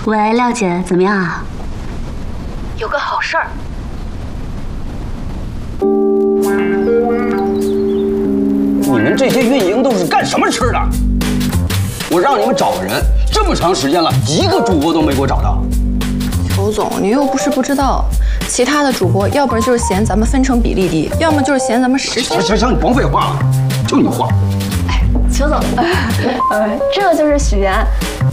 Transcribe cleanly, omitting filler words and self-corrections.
喂，廖姐，怎么样啊？ 有个好事儿。 你们这些运营都是干什么吃的？我让你们找个人，这么长时间了，一个主播都没给我找到。 裘总，你又不是不知道，其他的主播要不然就是嫌咱们分成比例低，要么就是嫌咱们时薪。 行，你甭废话了，就你话。 裘总，这就是许岩，